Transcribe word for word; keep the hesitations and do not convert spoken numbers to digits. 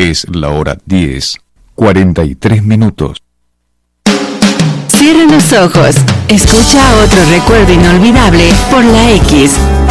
Es la hora diez, cuarenta y tres minutos. Cierra los ojos. Escucha otro recuerdo inolvidable por la X,